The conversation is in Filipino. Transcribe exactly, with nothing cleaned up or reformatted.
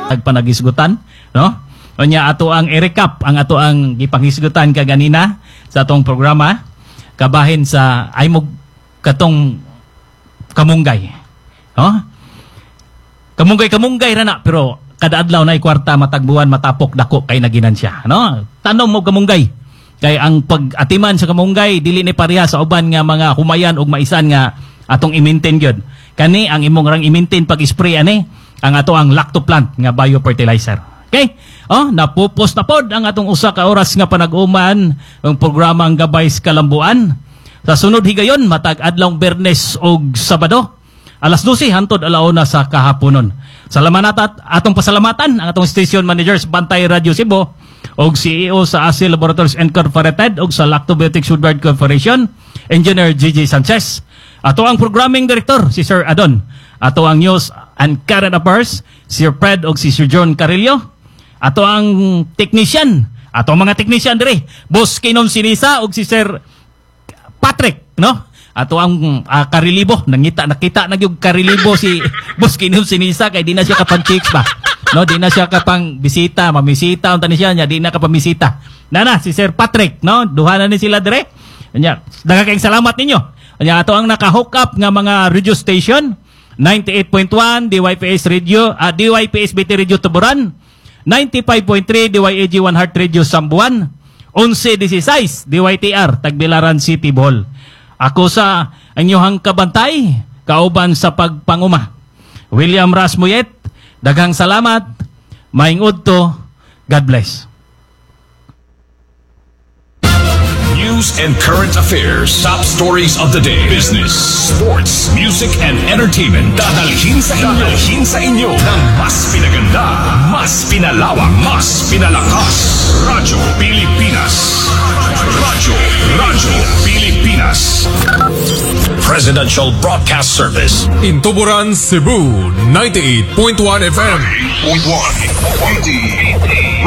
Panagisgutan, no? Unya ato ang i-recap ang ato ang gipanghisgutan kaganina sa atong programa kabahin sa ay mo katong kamunggay. No? Kamunggay-kamunggay ra na pero kada adlaw na kwarta matagbuan matapok dako kay naginansya, no? Tanom mo kamunggay. Kay ang pag-atiman sa kamunggay dili ni pareha sa uban nga mga humayan ug maisan nga atong i-maintain gyud. Kani ang imong rang i-maintain pag-spray ani ang ato ang lactoplant nga biofertilizer. Okay? Oh, napupos na pod ang atong usa ka oras nga panag-uman ang programa ang Gabay sa Kalambuan. Sa sunod higayon matag adlaw Biyernes ug Sabado alas dose hantod alauna sa kahaponon. Salamat at atong pasalamatan ang atong station managers Bantay Radio Cebu og C E O sa A S I Laboratories Incorporated og sa Lactobiotics Woodward Corporation, Engineer G J Sanchez. Ato ang programming director si Sir Adon. Ato ang news and current affairs si Sir Fred og si Sir John Carillo. Ato ang technician, ato ang mga technician dire, Boss Kinom Sinisa og si Sir Patrick, no? Ato ang uh, Karilibo, nangita nakita na gyud Karilibo si Boss Kinom Sinisa kay di na siya kapang chicks ba. No, di na siya kapang bisita, mamisita unta ni siya nya, di na kapang bisita. Nana si Sir Patrick, no? Duha na ni sila dire. Nya, daghang salamat ninyo. Nya ato ang naka-hook up nga mga radio station, ninety-eight point one D Y P S Radio, uh, D Y P S B T Radio Tuburan, ninety-five point three D Y A G One Heart Radio Sambuan, eleven sixteen D Y T R Tagbilaran City Bohol. Ako sa inyong kabantay, kauban sa pagpanguma. William Rasmuyet, daghang salamat, maingod to, God bless. News and current affairs, top stories of the day, business, sports, music, and entertainment. Dadalhin sa inyo, dadalhin sa inyo ng mas pinaganda, mas pinalawak, mas pinalakas. Radyo Pilipinas. Radyo, Radyo Pilipinas. Presidential Broadcast Service. In Tuburan, Cebu, ninety-eight point one F M. ninety-eight point one.